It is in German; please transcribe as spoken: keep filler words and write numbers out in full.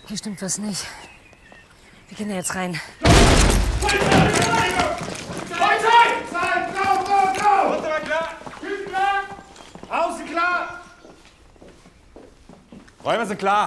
Hier stimmt was nicht. Wir gehen jetzt rein. Räume sind klar.